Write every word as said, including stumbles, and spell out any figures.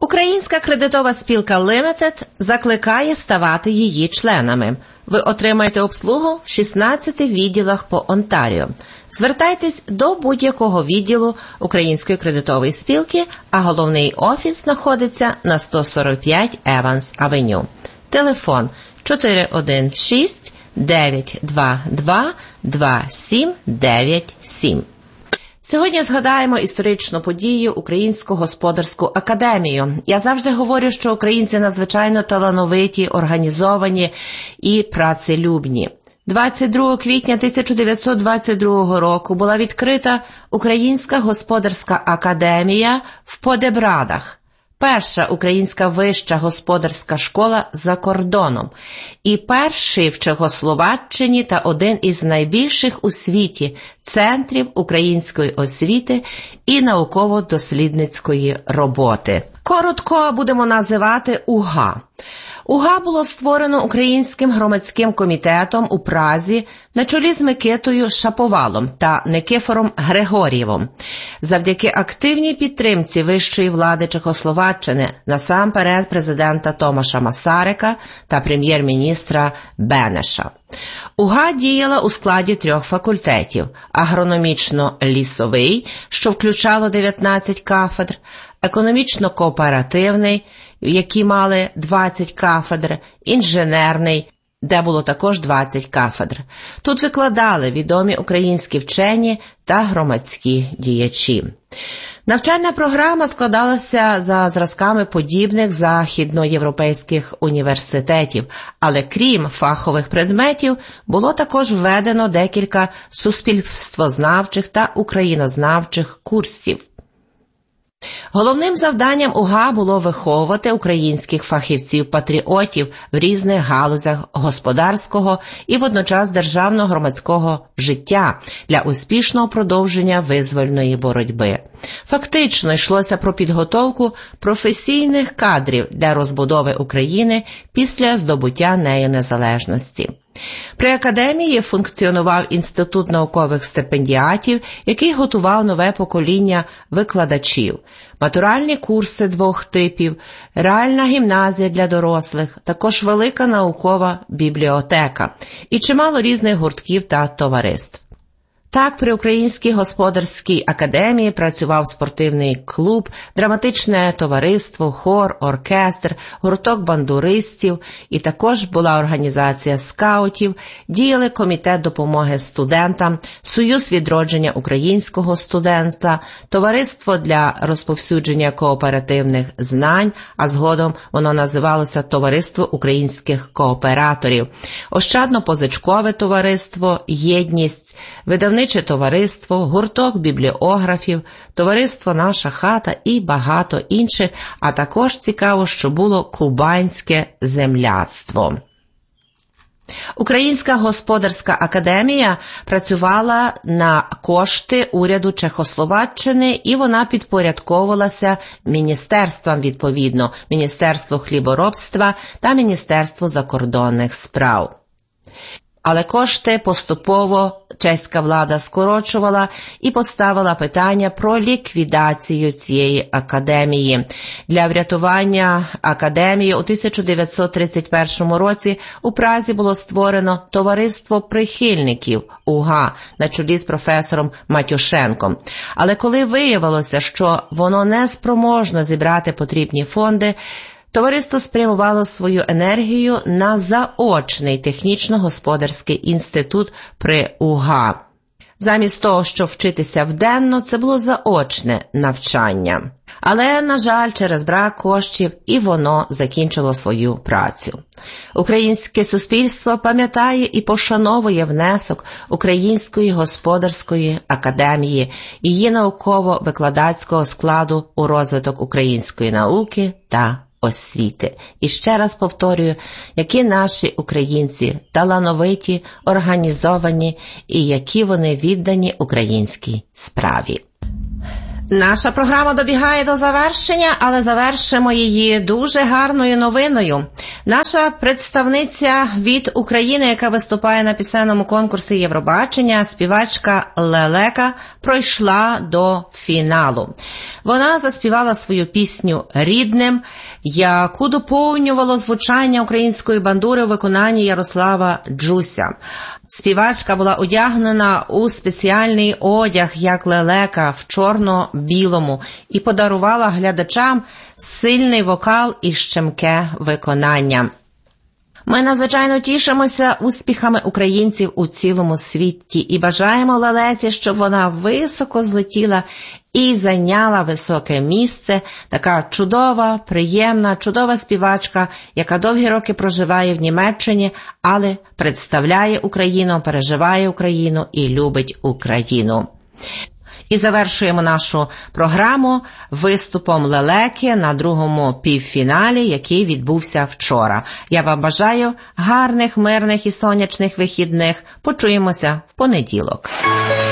Українська кредитова спілка Limited закликає ставати її членами. Ви отримаєте обслугу в шістнадцяти відділах по Онтаріо. Звертайтесь до будь-якого відділу Української кредитової спілки, а головний офіс знаходиться на сто сорок п'ять Еванс Авеню. Телефон чотири один шість дев'ять два два два сім дев'ять сім. Сьогодні згадаємо історичну подію Українську господарську академію. Я завжди говорю, що українці надзвичайно талановиті, організовані і працелюбні. двадцять другого квітня тисяча дев'ятсот двадцять другого року була відкрита Українська господарська академія в Подебрадах. Перша українська вища господарська школа за кордоном і перший в Чехословаччині та один із найбільших у світі центрів української освіти і науково-дослідницької роботи. Коротко будемо називати УГА. УГА було створено Українським громадським комітетом у Празі на чолі з Микитою Шаповалом та Никифором Григор'євом. Завдяки активній підтримці вищої влади Чехословаччини, насамперед президента Томаша Масарика та прем'єр-міністра Бенеша. УГА діяла у складі трьох факультетів – агрономічно-лісовий, що включало дев'ятнадцять кафедр, економічно-кооперативний, які мали двадцять кафедр, інженерний, де було також двадцять кафедр. Тут викладали відомі українські вчені та громадські діячі. Навчальна програма складалася за зразками подібних західноєвропейських університетів, але крім фахових предметів, було також введено декілька суспільствознавчих та українознавчих курсів. Головним завданням УГА було виховувати українських фахівців-патріотів в різних галузях господарського і водночас державного громадського життя для успішного продовження визвольної боротьби. Фактично йшлося про підготовку професійних кадрів для розбудови України після здобуття нею незалежності. При академії функціонував інститут наукових стипендіатів, який готував нове покоління викладачів, матуральні курси двох типів, реальна гімназія для дорослих, також велика наукова бібліотека і чимало різних гуртків та товариств. Так, при Українській господарській академії працював спортивний клуб, драматичне товариство, хор, оркестр, гурток бандуристів і також була організація скаутів, діяли комітет допомоги студентам, Союз відродження українського студентства, товариство для розповсюдження кооперативних знань, а згодом воно називалося Товариство українських кооператорів, Ощадно-позичкове товариство, Єдність, видавництво товариство, гурток бібліографів, товариство «Наша хата» і багато інших, а також цікаво, що було кубанське земляцтво. Українська господарська академія працювала на кошти уряду Чехословаччини і вона підпорядковувалася міністерствам відповідно, Міністерству хліборобства та Міністерству закордонних справ. Але кошти поступово чеська влада скорочувала і поставила питання про ліквідацію цієї академії. Для врятування академії у тисяча дев'ятсот тридцять першому році у Празі було створено товариство прихильників УГА на чолі з професором Матюшенком. Але коли виявилося, що воно не спроможно зібрати потрібні фонди, товариство спрямувало свою енергію на заочний технічно-господарський інститут при УГА. Замість того, щоб вчитися вденно, це було заочне навчання. Але, на жаль, через брак коштів і воно закінчило свою працю. Українське суспільство пам'ятає і пошановує внесок Української господарської академії, її науково-викладацького складу у розвиток української науки та освіти. І ще раз повторюю, які наші українці талановиті, організовані і які вони віддані українській справі. Наша програма добігає до завершення, але завершимо її дуже гарною новиною. Наша представниця від України, яка виступає на пісенному конкурсі Євробачення, співачка Лелека, пройшла до фіналу. Вона заспівала свою пісню «Рідним», яку доповнювало звучання української бандури у виконанні Ярослава Джуся. Співачка була одягнена у спеціальний одяг, як Лелека, в чорно-білому, і подарувала глядачам сильний вокал і щемке виконання. Ми надзвичайно тішимося успіхами українців у цілому світі і бажаємо Лелеці, щоб вона високо злетіла і зайняла високе місце. Така чудова, приємна, чудова співачка, яка довгі роки проживає в Німеччині, але представляє Україну, переживає Україну і любить Україну. І завершуємо нашу програму виступом Лелеки на другому півфіналі, який відбувся вчора. Я вам бажаю гарних, мирних і сонячних вихідних. Почуємося в понеділок.